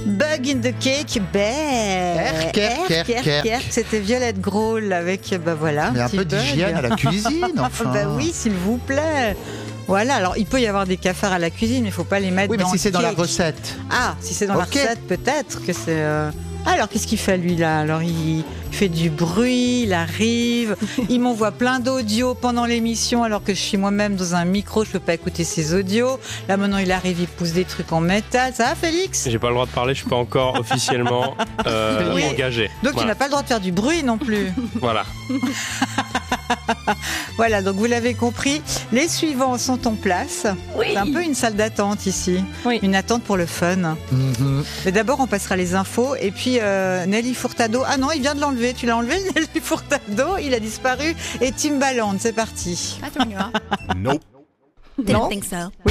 Bug in the Cake, Kerk. C'était Violette Grohl avec, voilà. Mais un peu bug. d'hygiène à la cuisine, enfin. Bah oui, s'il vous plaît. Voilà, alors il peut y avoir des cafards à la cuisine, mais il ne faut pas les mettre Oui, mais dans si c'est dans la cake. recette. Ah, si c'est dans la recette, peut-être que c'est... Alors, qu'est-ce qu'il fait, lui, là? Alors, il fait du bruit, il arrive, il m'envoie plein d'audios pendant l'émission, alors que je suis moi-même dans un micro, je peux pas écouter ses audios. Là, maintenant, il arrive, il pousse des trucs en métal. Ça va, Félix? J'ai pas le droit de parler, je suis pas encore officiellement engagé. Donc, tu n'as pas le droit de faire du bruit non plus. Voilà. Voilà, donc vous l'avez compris, les suivants sont en place. Oui. C'est un peu une salle d'attente ici. Oui. Une attente pour le fun. Mais d'abord, on passera les infos. Et puis, Nelly Furtado. Ah non, il vient de l'enlever. Tu l'as enlevé, Nelly Furtado? Il a disparu. Et Timbaland, c'est parti. I thrown you off. Nope. Didn't think so.